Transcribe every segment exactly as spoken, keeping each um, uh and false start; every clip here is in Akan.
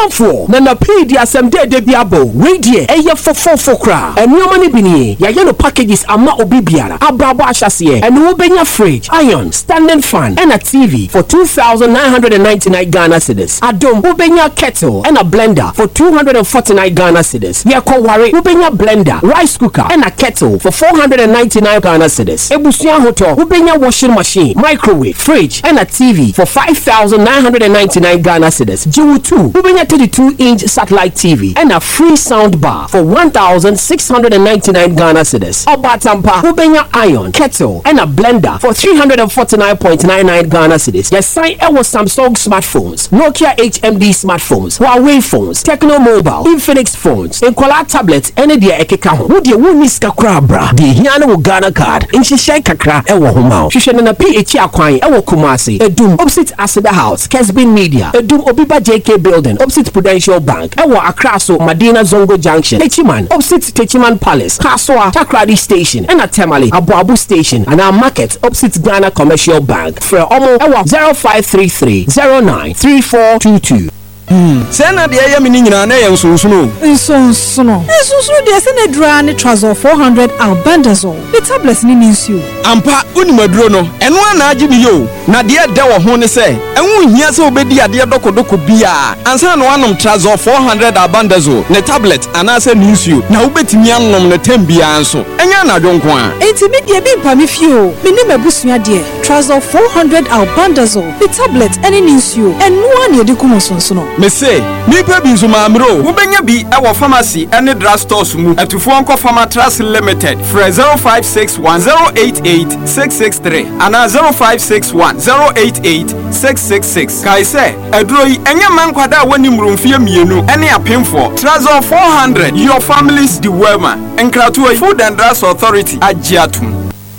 Amanfo na na pay di asem de de biabo. We die eye fofofo kra. Enuoma ni binie. Ya ye no packages ama obi biara. Abrabo ahyase. Enu wo benya fridge, iron, standing fan, and a T V for two thousand nine hundred ninety-nine Ghana cedis. Adom wo benya kettle and a blender for two hundred forty-nine Ghana cedis. Ye ko ware wo benya blender, rice cooker, and a kettle for four hundred ninety-nine Ghana cedis. Ebusuan Hotel wo benya washing machine, microwave, fridge, and a T V for five thousand nine hundred ninety-nine Ghana cedis. Jiwu two wo benya thirty-two inch satellite T V and a free sound bar for one thousand six hundred ninety-nine Ghana cedis. Obatampa wo benya iron, kettle, and a blender for three hundred forty-nine point nine nine Ghana cedis. Yes, sign our Samsung smartphones, Nokia H M D smartphones, Huawei phones, Tecno Mobile, Infinix phones, Nkola tablets, and the Ekeka ho. Wo de wo ni ska kra bra. De hia na wo Ghana card. Nhihye kakra e wo homa. Hwehwe na P H akwan e wo Kumasi. Edum opposite Asada House, Kesbin Media. Edum Obiba J K Building, opposite Prudential Bank. E wo Accra so Madina Zongo Junction. Techiman opposite Techiman Palace, Kaswa Takrady Station, and a Temale Abuabu Station, and our market opposite Ghana Commercial Bank. For Omo e wo zero five three three zero nine three four two two. Hmm. Sena de ya me nyina na ye nsonsono. Nsonsono. Nsonsono de se na dura ne Trazol four hundred albendazole. The tablets ni ninsuo. Ampa unimaduro no. Eno ana agi bi yo. Na de da wo ho ne se. Enwu hia se obedi ade dokodoko bia. Ansa no anom Trazol four hundred albendazole. Ne tablet ana se ninsuo. Na ubetimi anom ne tambia anso. Enya na dwonko a. Enti me de bi mpa me fio. Me ne mabusua de. Trazol four hundred albendazole. The tablet ene ninsuo. Eno ana de kumo nsonsono. Me say, me baby Zumamro, who benya be our pharmacy and the drug stores mu at to phone call Pharma Trust Limited for zero five six one zero eight eight six six three and zero five six one zero eight eight six six six. Kai say, a droy and your man kwada when you room fear me no any a pin for Trazol four hundred, your family's the Wema and Kratu Food and Drugs Authority at Giatum.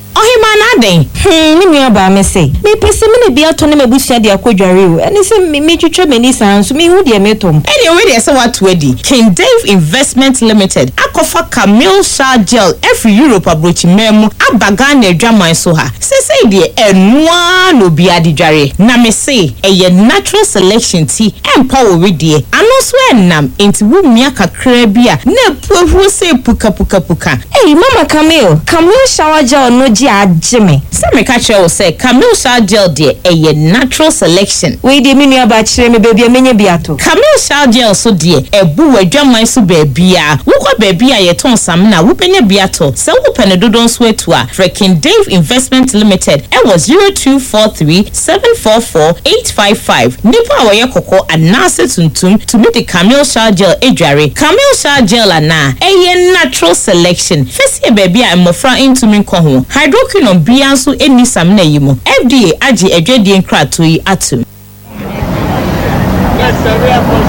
Ohima na hmm ni mi aba me say me pese me na bia to na mabusua de akodware o ene se me me twetwe mani san so me hu de metom ene we de se what wedi King Dave Investment Limited akofa Camille Shah Gel every Europe abrochi memu abaga na adwaman so ha se say de enua no bia de dware na me say eye natural selection tea empower we de ano so enam enti wu mia kakra bia na puahu se puka puka puka eh mama Camille Camille Shah Gel no Jimmy. Some catch you say Camille Shah Gel de a natural selection. We de mini about me baby a mini biato. Camille Shah Gel so dear a boo a drum my so baby. Who baby a ton some now whooping a biato. So whooping a dodon sweat to a King Dave Investment Limited. It was zero two four three seven four four eight five five. Nipa wa yakoko and nasa tuntum to meet the Camille Shah Gel ejare. Camille Shah Gel na a natural selection. First a baby I'm mofra into me kohu. Hydroquinone bianso eni samna yimo. F D A agi edwedi enkrato yi atum.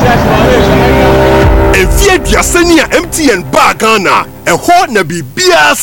Efie biasani a M T N ba Ghana. Eho na bibia